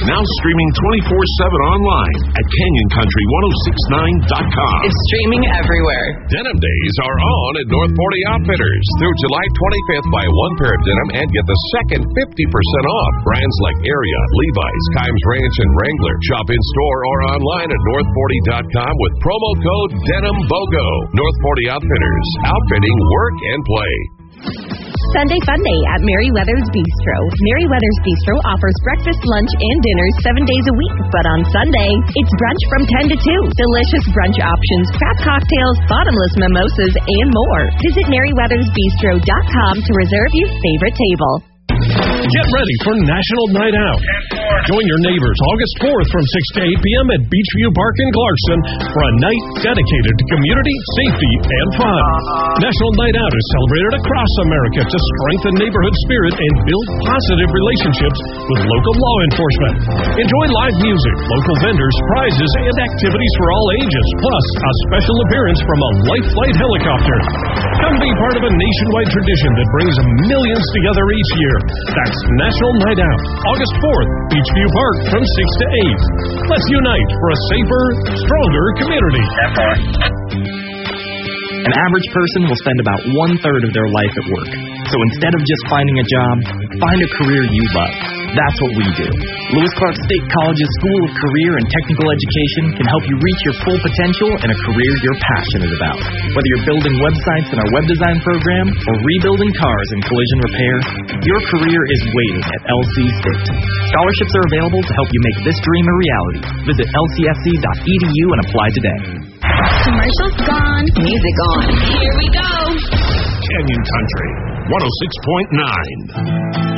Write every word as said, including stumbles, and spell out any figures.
Now streaming twenty-four seven online at canyon country ten sixty-nine dot com. It's streaming everywhere. Denim Days are on at North forty Outfitters through July twenty-fifth. Buy one pair of denim and get the second fifty percent off. Brands like Area, Levi's, Kimes Ranch, and Wrangler. Shop in store or online at north forty dot com with promo code DenimBOGO. North forty Outfitters, outfitting work and play. Sunday Fun Day at Merriweather's Bistro. Merriweather's Bistro offers breakfast, lunch, and dinners seven days a week. But on Sunday, it's brunch from ten to two. Delicious brunch options, craft cocktails, bottomless mimosas, and more. Visit Merriweathers Bistro dot com to reserve your favorite table. Get ready for National Night Out. Join your neighbors August fourth from six to eight p.m. at Beachview Park in Clarkson for a night dedicated to community, safety, and fun. National Night Out is celebrated across America to strengthen neighborhood spirit and build positive relationships with local law enforcement. Enjoy live music, local vendors, prizes, and activities for all ages, plus a special appearance from a Life Flight helicopter. Come be part of a nationwide tradition that brings millions together each year. That's National Night Out, August fourth, Beachview Park from six to eight. Let's unite for a safer, stronger community. An average person will spend about one-third of their life at work. So instead of just finding a job, find a career you love. That's what we do. Lewis Clark State College's School of Career and Technical Education can help you reach your full potential in a career you're passionate about. Whether you're building websites in our web design program or rebuilding cars in collision repair, your career is waiting at L C State. Scholarships are available to help you make this dream a reality. Visit L C S C dot E D U and apply today. Commercials gone, music on. Here we go. Canyon Country one oh six point nine.